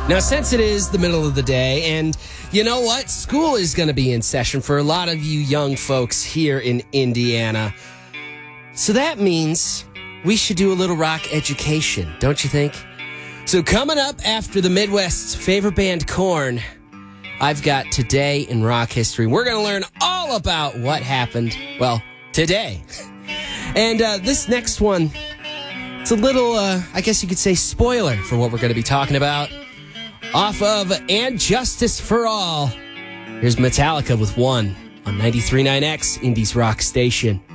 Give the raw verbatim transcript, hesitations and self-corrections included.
Now, since it is the middle of the day, and you know what? School is going to be in session for a lot of you young folks here in Indiana. So that means we should do a little rock education, don't you think? So coming up after the Midwest's favorite band, Korn, I've got Today in Rock History. We're going to learn all about what happened, well, today. And uh, this next one, it's a little, uh, I guess you could say, spoiler for what we're going to be talking about. Off of And Justice for All, here's Metallica with One on ninety-three point nine X, Indies Rock Station.